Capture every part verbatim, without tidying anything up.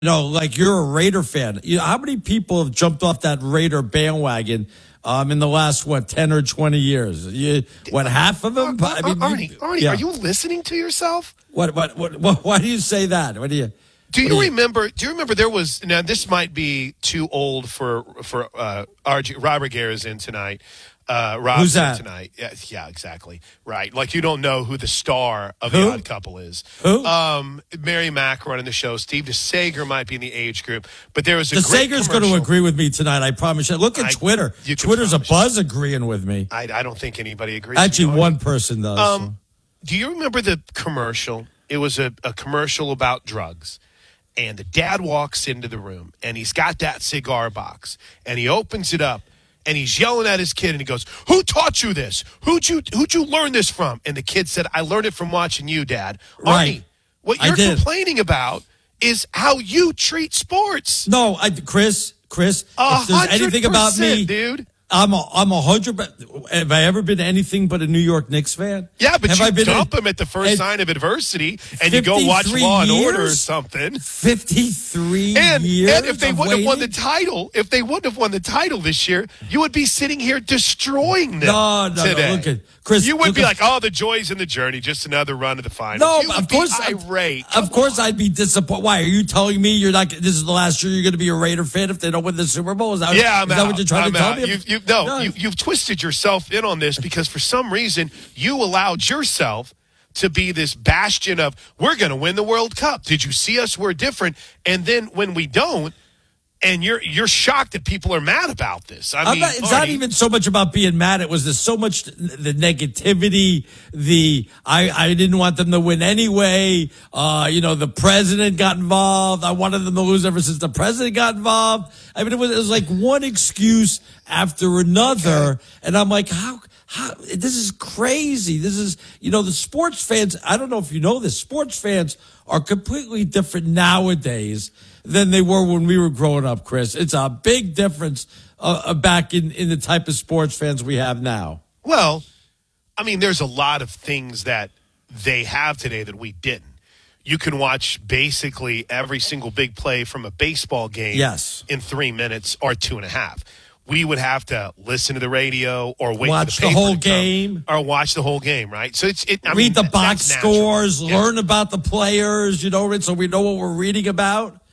No, like you're a Raider fan. You know, how many people have jumped off that Raider bandwagon um, in the last, what, ten or twenty years? You, what, half of them? Uh, I mean, Arnie, you, Arnie, yeah. are you listening to yourself? What, what, what, what, why do you say that? What do you... Do you, do you remember? Do you remember there was now? This might be too old for for uh, R J, Robert Guerra's in tonight. Uh, Rob's Who's that? in tonight? Yeah, yeah, exactly. Right. Like you don't know who the star of Who? The Odd Couple is. Who? Um, Mary Mack running the show. Steve DeSager might be in the age group, but there was a The great Sager's going to commercial. agree with me tonight. I promise you. Look at I- Twitter. you can Twitter's a promise. buzz agreeing with me. I, I don't think anybody agrees. Actually, with you, one Arnie. person does. Um, do you remember the commercial? It was a, a commercial about drugs. And the dad walks into the room, and he's got that cigar box, and he opens it up, and he's yelling at his kid, and he goes, "Who taught you this? Who'd you who'd you learn this from?" And the kid said, "I learned it from watching you, Dad." Right. Arnie, what I you're did. complaining about is how you treat sports. no, I, Chris, Chris, A if there's hundred anything about percent, me, dude. I'm a, I'm a hundred. But have I ever been anything but a New York Knicks fan? Yeah, but have you I been dump a- him at the first and sign of adversity, and you go watch fifty-three Law and Order or years? something. fifty-three And, years. and if they of wouldn't have won the waiting? title, if they wouldn't have won the title this year, you would be sitting here destroying them No, no, no, today. look at- Chris, you would look be at- like, "Oh, the joys in the journey, just another run of the finals." No, you would of be course, irate. Of course, I'd be disappointed. Why are you telling me you're not? This is the last year you're going to be a Raider fan if they don't win the Super Bowl? Is that, Yeah, I'm is out. that what you're trying I'm to tell out. me? You, you, no, You, you've twisted yourself in on this because for some reason you allowed yourself to be this bastion of, "We're going to win the World Cup. Did you see us? We're different." And then when we don't, and you're you're shocked that people are mad about this. I I'm mean, not, it's not Arnie, even so much about being mad. It was there's so much the negativity. The I I didn't want them to win anyway. Uh, you know, the president got involved. I wanted them to lose ever since the president got involved. I mean, it was it was like one excuse after another, and I'm like, how. How, this is crazy. This is, you know, the sports fans, I don't know if you know this, sports fans are completely different nowadays than they were when we were growing up, Chris. It's a big difference uh, back in, in the type of sports fans we have now. Well, I mean, there's a lot of things that they have today that we didn't. You can watch basically every single big play from a baseball game Yes. in three minutes or two and a half. We would have to listen to the radio or wait Watch for the, the paper whole to come, game. or watch the whole game, right? So it's it. I Read mean, the that- box that's natural. scores, Yeah. learn about the players, you know, so we know what we're reading about.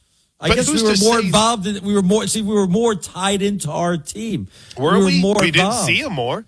I But guess we who's were to more say- involved in, we were more, see, we were more tied into our team. Were we? more We didn't involved. see him more.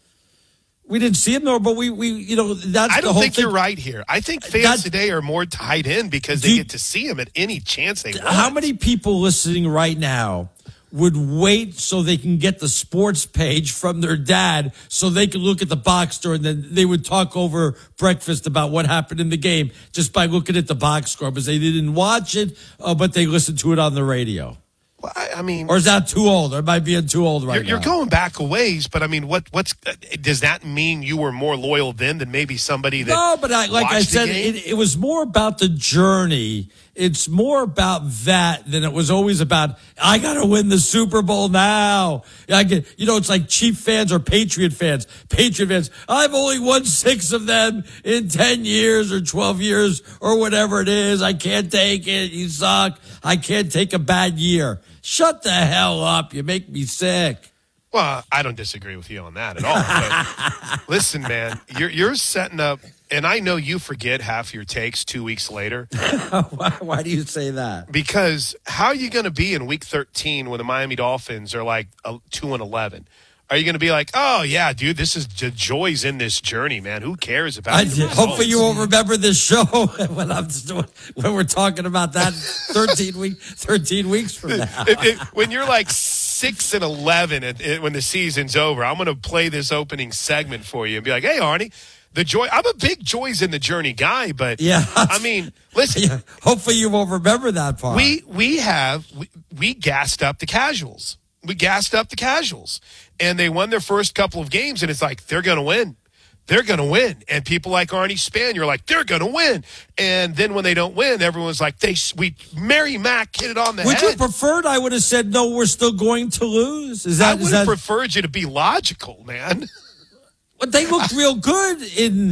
We didn't see him, though, but we, we, you know, that's I the don't whole think thing. you're right here. I think fans That's- today are more tied in because Do they you- get to see him at any chance they want. How many people listening right now would wait so they can get the sports page from their dad so they can look at the box score and then they would talk over breakfast about what happened in the game just by looking at the box score because they didn't watch it, uh, but they listened to it on the radio? Well, I, I mean, Or is that too old? Or am I being too old right You're, you're now? going back a ways, but I mean, what what's uh, does that mean? You were more loyal then than maybe somebody that No, but I, like I watched the said, game? it, it was more about the journey. It's more about that than it was always about, I got to win the Super Bowl now. I get, you know, it's like Chief fans or Patriot fans. Patriot fans, I've only won six of them in ten years or twelve years or whatever it is. I can't take it. You suck. I can't take a bad year. Shut the hell up. You make me sick. Well, I don't disagree with you on that at all. But listen, man, you're you're setting up, and I know you forget half your takes two weeks later. why, why do you say that? Because how are you going to be in Week thirteen when the Miami Dolphins are like uh, two and eleven? Are you going to be like, "Oh yeah, dude, this is the joys in this journey, man. Who cares about?" I, the hopefully you results?" will remember this show when I'm when we're talking about that thirteen week thirteen weeks from now. If- if- when you're like six and eleven at, at, when the season's over, I'm going to play this opening segment for you and be like, "Hey, Arnie, the joy." I'm a big joys in the journey guy, but Yeah. I mean, listen, Yeah, hopefully you won't remember that part. we we have we, we gassed up the casuals. We gassed up the casuals, and they won their first couple of games, and it's like they're going to win. They're going to win. And people like Arnie Spanier are like, they're going to win. And then when they don't win, everyone's like, they we Mary Mack hit it on the Would head. you preferred I would have said no, we're still going to lose? Is I that would is have that preferred you to be logical, man. but they looked real good in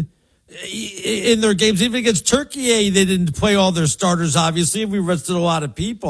in their games. Even against Turkey, they didn't play all their starters, obviously, and we rested a lot of people.